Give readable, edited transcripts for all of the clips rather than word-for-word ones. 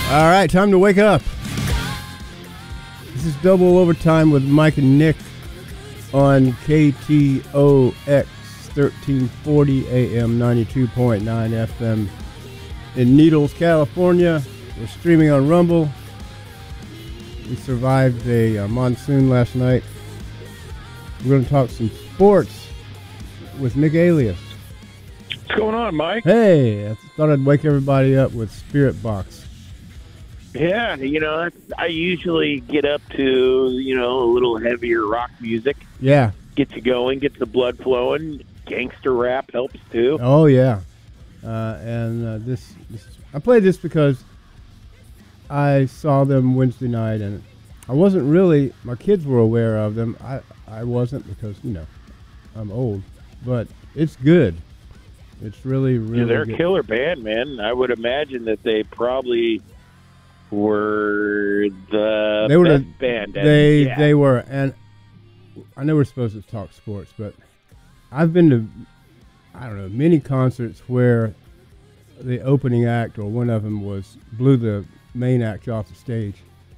All right, time to wake up. This is Double Overtime with Mike and Nick on KTOX 1340 AM 92.9 FM in Needles, California. We're streaming on Rumble. We survived a monsoon last night. We're going to talk some sports with Nick Alias. What's going on, Mike? Hey, I thought I'd wake everybody up with Spirit Box. Yeah, I usually get up to, a little heavier rock music. Yeah. Gets you going, gets the blood flowing. Gangster rap helps too. Oh, yeah. This I played this because I saw them Wednesday night, and I wasn't really, my kids were aware of them. I wasn't because, I'm old. But it's good. It's really, really they're good. A killer band, man. I would imagine that they probably were the best band. They were, and I know we're supposed to talk sports, but I've been to, many concerts where the opening act or one of them blew the main act off the stage,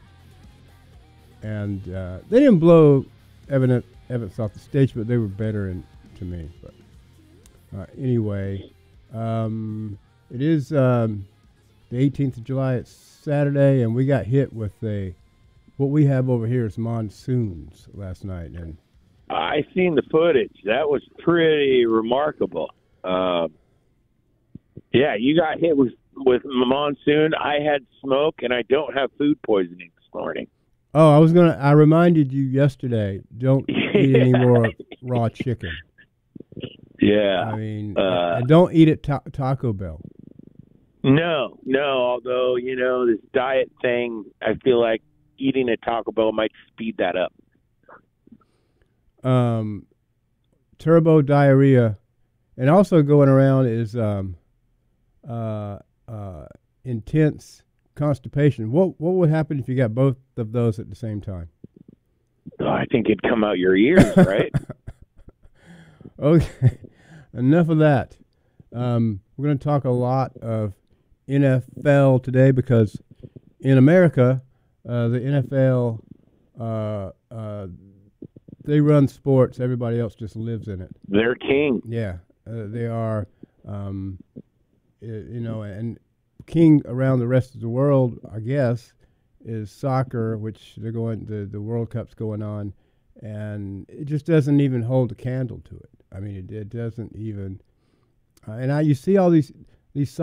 and they didn't blow Evans off the stage, but they were better to me. But anyway, it is the 18th of July. It's Saturday, and we got hit with what we have over here is monsoons last night, and I seen the footage. That was pretty remarkable. Yeah, you got hit with monsoon. I had smoke, and I don't have food poisoning this morning. Oh, I reminded you yesterday, don't eat any more raw chicken. Yeah. I mean, and don't eat at Taco Bell. No. Although, this diet thing, I feel like eating at Taco Bell might speed that up. Turbo diarrhea, and also going around is intense constipation. What would happen if you got both of those at the same time? Oh, I think it'd come out your ears, right? Okay, enough of that. We're going to talk a lot of NFL today because in America, the NFL, they run sports. Everybody else just lives in it. They're king. Yeah, they are, and king around the rest of the world, I guess, is soccer, which the World Cup's going on, and it just doesn't even hold a candle to it. I mean, it doesn't even, you see all these